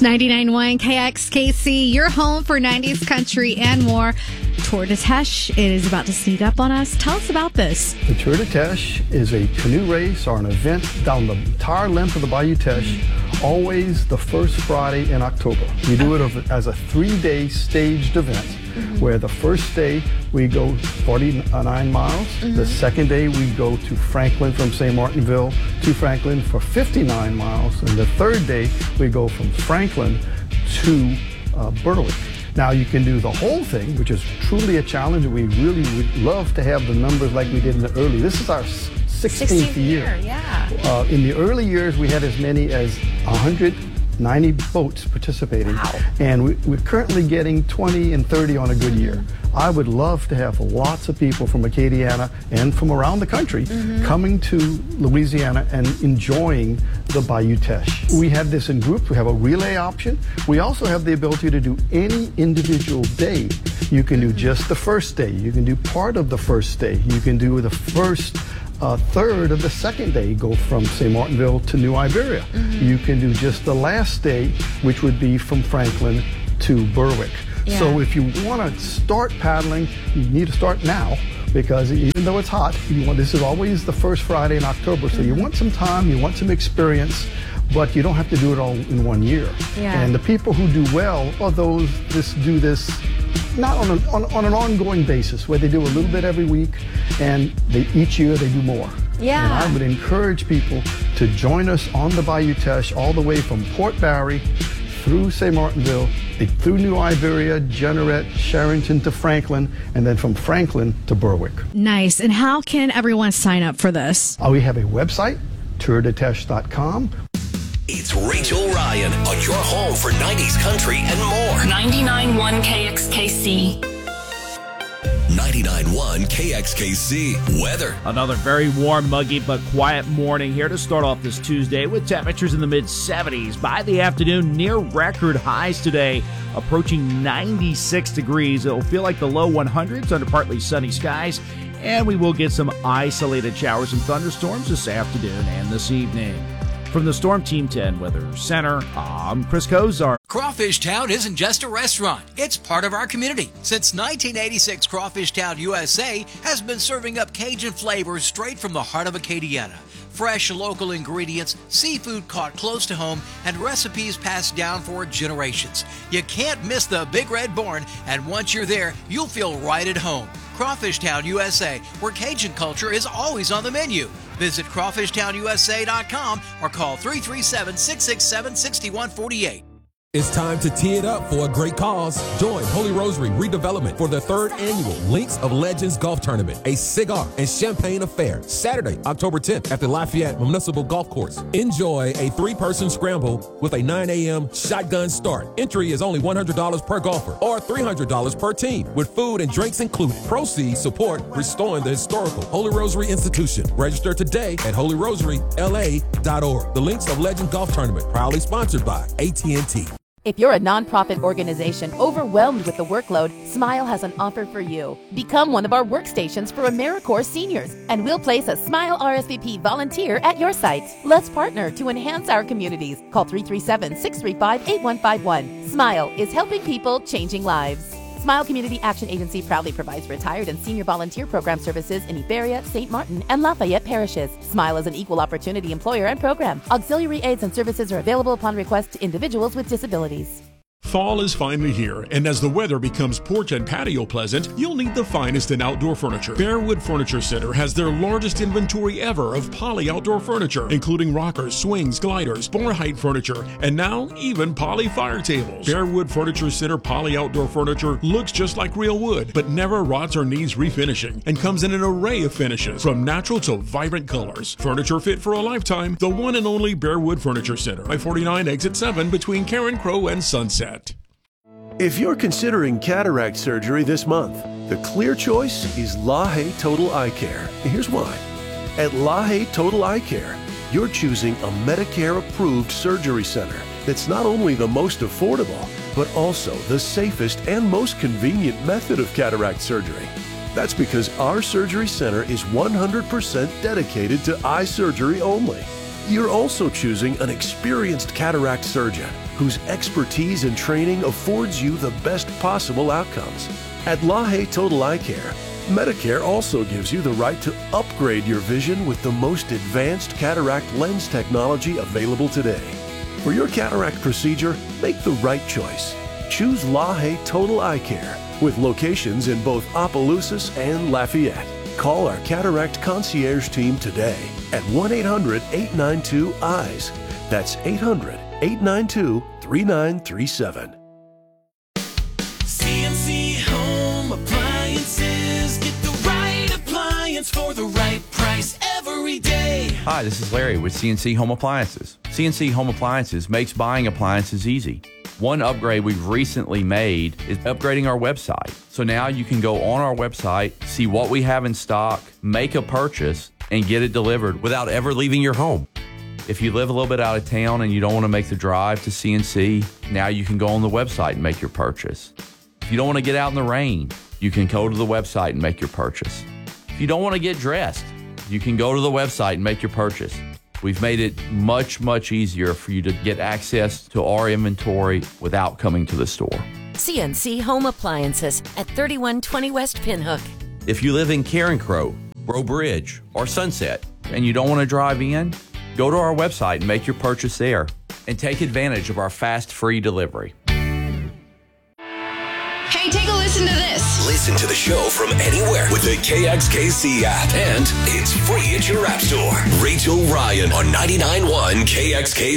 It's 99.1 KXKC, your home for 90s country and more. Tour de Teche is about to sneak up on us. Tell us about this. The Tour de Teche is a canoe race or an event down the entire length of the Bayou Teche, always the first Friday in October. We do it as a 3-day staged event, where the first day we go 49 miles. The second day we go to Franklin from St. Martinville to Franklin for 59 miles. And the third day we go from Franklin to Berwick. Now you can do the whole thing, which is truly a challenge. We really would love to have the numbers like we did in the early. This is our 16th year. Yeah. In the early years, we had as many as 190 boats participating. Wow. And we're currently getting 20 and 30 on a good year. I would love to have lots of people from Acadiana and from around the country coming to Louisiana and enjoying the Bayou Teche. We have this in groups. We have a relay option. We also have the ability to do any individual day. You can do just the first day. You can do part of the first day. You can do the first third of the second day, go from St. Martinville to New Iberia. You can do just the last day, which would be from Franklin to Berwick. Yeah. So if you want to start paddling, you need to start now, because even though it's hot, this is always the first Friday in October, so you want some time, you want some experience, but you don't have to do it all in 1 year. Yeah. And the people who do well are those that do this not on an ongoing basis, where they do a little bit every week, and each year they do more. Yeah. And I would encourage people to join us on the Bayou Teche all the way from Port Barre through St. Martinville, through New Iberia, Jeanerette, Sherrington to Franklin, and then from Franklin to Berwick. Nice. And how can everyone sign up for this? We have a website, tourdeteche.com. It's Rachel Ryan on your home for 90s country and more. 99.1 KXKC. 99.1 KXKC weather. Another very warm, muggy, but quiet morning here to start off this Tuesday with temperatures in the mid-70s. By the afternoon, near record highs today, approaching 96 degrees. It'll feel like the low 100s under partly sunny skies, and we will get some isolated showers and thunderstorms this afternoon and this evening. From the Storm Team 10 Weather Center, I'm Chris Kozar. Crawfish Town isn't just a restaurant, it's part of our community. Since 1986, Crawfish Town USA has been serving up Cajun flavors straight from the heart of Acadiana. Fresh local ingredients, seafood caught close to home, and recipes passed down for generations. You can't miss the Big Red Barn, and once you're there, you'll feel right at home. Crawfish Town USA, where Cajun culture is always on the menu. Visit crawfishtownusa.com or call 337-667-6148. It's time to tee it up for a great cause. Join Holy Rosary Redevelopment for their 3rd annual Links of Legends Golf Tournament, a cigar and champagne affair, Saturday, October 10th at the Lafayette Municipal Golf Course. Enjoy a 3-person scramble with a 9 a.m. shotgun start. Entry is only $100 per golfer or $300 per team, with food and drinks included. Proceeds support restoring the historical Holy Rosary Institution. Register today at holyrosaryla.org. The Links of Legends Golf Tournament, proudly sponsored by AT&T. If you're a nonprofit organization overwhelmed with the workload, Smile has an offer for you. Become one of our workstations for AmeriCorps seniors, and we'll place a Smile RSVP volunteer at your site. Let's partner to enhance our communities. Call 337-635-8151. Smile is helping people, changing lives. Smile Community Action Agency proudly provides retired and senior volunteer program services in Iberia, St. Martin, and Lafayette parishes. Smile is an equal opportunity employer and program. Auxiliary aids and services are available upon request to individuals with disabilities. Fall is finally here, and as the weather becomes porch and patio pleasant, you'll need the finest in outdoor furniture. Bearwood Furniture Center has their largest inventory ever of poly outdoor furniture, including rockers, swings, gliders, bar height furniture, and now even poly fire tables. Bearwood Furniture Center poly outdoor furniture looks just like real wood, but never rots or needs refinishing, and comes in an array of finishes, from natural to vibrant colors. Furniture fit for a lifetime. The one and only Bearwood Furniture Center, I-49 Exit 7 between Karen Crow and Sunset. If you're considering cataract surgery this month, the clear choice is LaHaye Total Eye Care. Here's why. At LaHaye Total Eye Care, you're choosing a Medicare-approved surgery center that's not only the most affordable, but also the safest and most convenient method of cataract surgery. That's because our surgery center is 100% dedicated to eye surgery only. You're also choosing an experienced cataract surgeon whose expertise and training affords you the best possible outcomes. At LaHaye Total Eye Care, Medicare also gives you the right to upgrade your vision with the most advanced cataract lens technology available today. For your cataract procedure, make the right choice. Choose LaHaye Total Eye Care with locations in both Opelousas and Lafayette. Call our cataract concierge team today at 1-800-892-EYES. That's 800-892-3937. CNC Home Appliances. Get the right appliance for the right price every day. Hi, this is Larry with CNC Home Appliances. CNC Home Appliances makes buying appliances easy. One upgrade we've recently made is upgrading our website. So now you can go on our website, see what we have in stock, make a purchase, and get it delivered without ever leaving your home. If you live a little bit out of town and you don't want to make the drive to CNC, now you can go on the website and make your purchase. If you don't want to get out in the rain, you can go to the website and make your purchase. If you don't want to get dressed, you can go to the website and make your purchase. We've made it much, much easier for you to get access to our inventory without coming to the store. CNC Home Appliances at 3120 West Pinhook. If you live in Carencro, Breaux Bridge, or Sunset, and you don't want to drive in, go to our website and make your purchase there, and take advantage of our fast, free delivery. Hey, take a listen to this. Listen to the show from anywhere with the KXKC app. And it's free at your app store. Rachel Ryan on 99.1 KXKC.